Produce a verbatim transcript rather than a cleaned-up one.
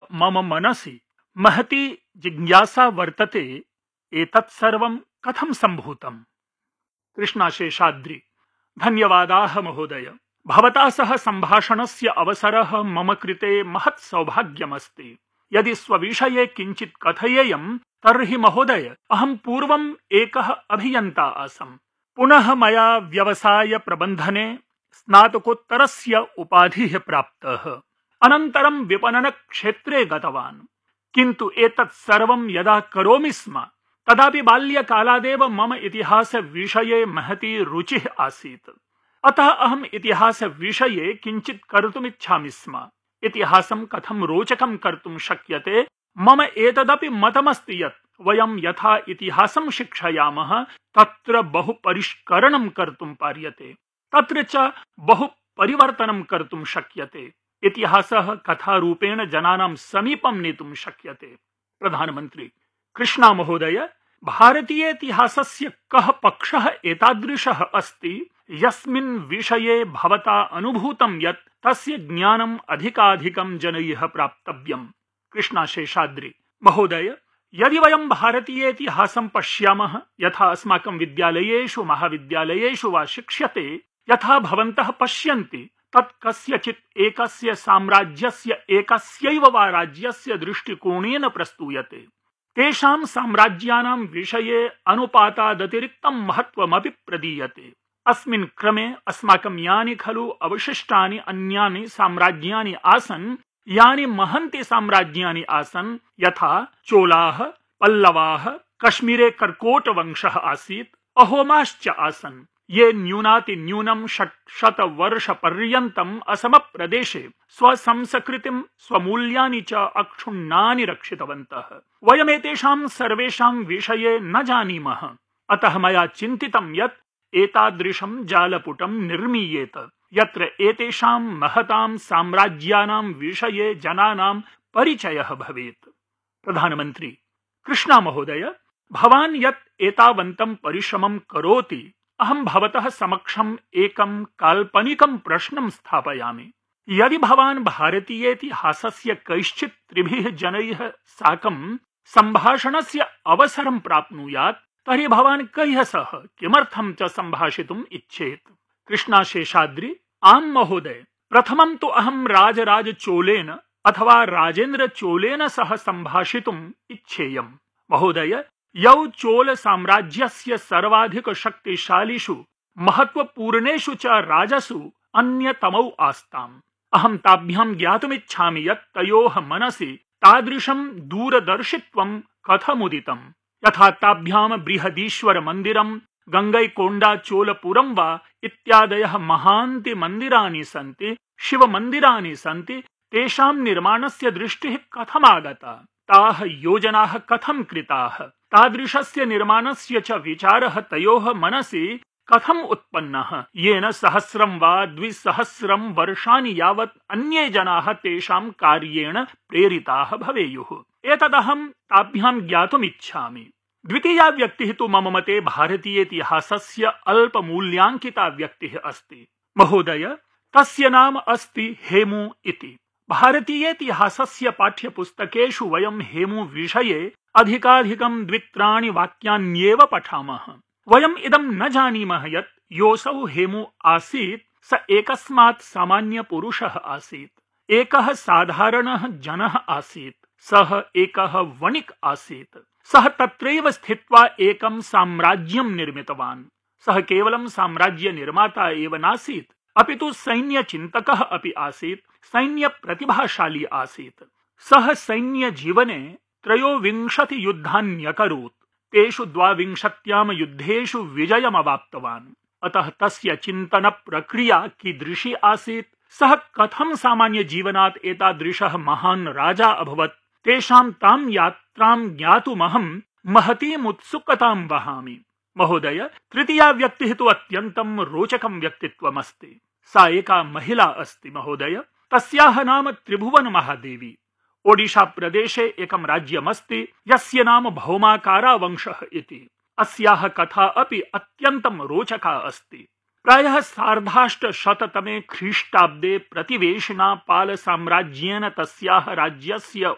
मम मनसि महती जिज्ञासा वर्तते, एतत् सर्वं कथं सम्भूतम्? कृष्णाशेषाद्रि: धन्यवादाः महोदय। भवता सह सम्भाषणस्य अवसरः मम कृते महत् सौभाग्यमस्ति। यदि स्वविषये किञ्चित् कथयेयं तर्हि महोदय, अहं पूर्वम् एकः अभियन्ता आसम्। पुनः मया व्यवसाय प्रबन्धने स्नातकोत्तरस्य उपाधिः प्राप्तः। अनन्तरं विपणन क्षेत्रे गतवान्। किन्तु एतत् सर्वं यदा करोमि स्म तदापि बाल्यकालादेव मम इतिहास विषये महती रुचिः आसीत्। अतः अहम् इतिहास विषये किञ्चित् कर्तुमिच्छामि स्म। इतिहासं कथं रोचकं कर्तुं शक्यते, मम एतदपि मतमस्ति यत् वयं यथा इतिहासं शिक्षयामः तत्र बहु परिष्करणं कर्तुं पार्यते, तत्र च बहु परिवर्तनं कर्तुं शक्यते। इतिहासः कथारूपेण जनानां समीपं नेतुं शक्यते। प्रधानमन्त्री: कृष्णा महोदय, भारतीयेतिहासस्य कः पक्षः एतादृशः अस्ति यस्मिन् विषये भवता अनुभूतं यत् तस्य ज्ञानम् अधिकाधिकं जनैः प्राप्तव्यम्? कृष्णाशेषाद्रि: महोदय, यदि वयं भारतीयेतिहासं पश्यामः, यथा अस्माकं विद्यालयेषु महाविद्यालयेषु वा शिक्ष्यते, यथा भवन्तः पश्यन्ति, तत् कस्यचित् एकस्य साम्राज्यस्य एकस्यैव वा राज्यस्य दृष्टिकोणेन प्रस्तूयते। तेषां साम्राज्यानां विषये अनुपातादतिरिक्तं महत्त्वमपि प्रदीयते। अस्मिन् क्रमे अस्माकं यानि खलु अवशिष्टानि अन्यानि साम्राज्यानि आसन्, यानि महन्ति साम्राज्यानि आसन्, यथा चोलाः, पल्लवाः, कश्मीरे कर्कोटवंशः आसीत्, अहोमाश्च आसन्, ये न्यूनातिन्यूनं षट्शतवर्षपर्यन्तम् असमप्रदेशे स्वसंस्कृतिं स्वमूल्यानि च अक्षुण्णानि रक्षितवन्तः। वयमेतेषां सर्वेषां विषये न जानीमः। अतः मया चिन्तितं यत् एतादृशं जालपुटं निर्मीयेत, यत्र एतेषां महतां साम्राज्यानां विषये जनानां परिचयः भवेत्। प्रधानमन्त्री: कृष्णा महोदय, भवान् यत् एतावन्तं परिश्रमं करोति, अहं भवतः समक्षम् एकं काल्पनिकं प्रश्नं स्थापयामि। यदि भवान् भारतीयेतिहासस्य कैश्चित् त्रिभिः जनैः साकं सम्भाषणस्य अवसरं प्राप्नुयात्, तर्हि भवान् कैः सह किमर्थं च सम्भाषितुम् इच्छेत्? कृष्णाशेषाद्रि: आम् महोदय, प्रथमं तु अहं राजराजचोलेन अथवा राजेन्द्रचोलेन सह सम्भाषितुम् इच्छेयम्। महोदय, यौ चोल साम्राज्यस्य सर्वाधिक शक्तिशालिषु महत्वपूर्णेषु च राजसु अन्यतमौ आस्ताम्। अहं ताभ्यां ज्ञातुमिच्छामि यत् तयोः मनसि तादृशं दूरदर्शित्वं कथमुदितम्, यथा ताभ्यां बृहदीश्वर मन्दिरं, गंगैकोंडा चोलपुरं वा इत्यादयः महान्ति मन्दिराणि सन्ति, शिवमन्दिराणि सन्ति। तेषां निर्माणस्य दृष्टिः कथमागता, ताः योजनाः कथं कृताः, तादृशस्य निर्माणस्य च विचारः तयोः मनसि कथम् उत्पन्नः, येन सहस्रं वा द्विसहस्रं वर्षाणि यावत् अन्ये जनाः तेषां कार्येण प्रेरिताः भवेयुः। एतदहं ताभ्यां ज्ञातुमिच्छामि। द्वितीया व्यक्तिः तु मम मते भारतीयेतिहासस्य अल्पमूल्याङ्किता व्यक्तिः अस्ति। महोदय, तस्य नाम अस्ति हेमु इति। भारतीयेतिहासस्य पाठ्यपुस्तकेषु वयं हेमु विषये अधिकाधिकं द्वित्राणि वाक्यान्येव पठामः। वयम् इदं न जानीमः यत् योऽसौ हेमु आसीत्, स एकस्मात् सामान्यपुरुषः आसीत्, एकः साधारणः जनः आसीत्, सः एकः वणिक् आसीत्। सः तत्रैव स्थित्वा एकं साम्राज्यं निर्मितवान्। सः केवलं साम्राज्य निर्माता एव नासीत्, अपितु सैन्यचिन्तकः अपि आसीत्, सैन्यप्रतिभाशाली आसीत्। सः सैन्यजीवने त्रयोविंशति युद्धान्यकरोत्, तेषु द्वाविंशत्यां युद्धेषु विजयमवाप्तवान्। अतः तस्य चिन्तनप्रक्रिया कीदृशी आसीत्, सः कथं सामान्यजीवनात् एतादृशः महान् राजा अभवत्, तेषां तां यात्रां ज्ञातुमहं महतीम् उत्सुकतां वहामि। महोदय, तृतीया व्यक्तिः तु अत्यन्तं रोचकं व्यक्तित्वमस्ति। सा एका महिला अस्ति महोदय। तस्याः नाम त्रिभुवन महादेवी। ओडिशा प्रदेशे एकं राज्यमस्ति यस्य नाम भौमाकारा वंशः इति। अस्याः कथा अपि अत्यन्तं रोचका अस्ति। प्रायः सार्धाष्टशततमे ख्रीष्टाब्दे प्रतिवेशिना पाल साम्राज्येन तस्याः राज्यस्य